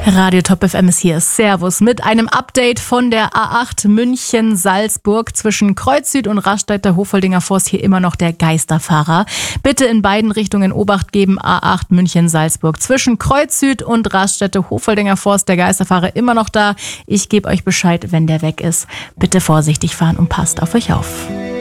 Radio Top FM ist hier. Servus mit einem Update von der A8 München-Salzburg. Zwischen Kreuz Süd und Raststätter Hofoldinger Forst hier immer noch der Geisterfahrer. Bitte in beiden Richtungen Obacht geben. A8 München-Salzburg. Zwischen Kreuz Süd und Raststätter Hofoldinger Forst der Geisterfahrer immer noch da. Ich gebe euch Bescheid, wenn der weg ist. Bitte vorsichtig fahren und passt auf euch auf.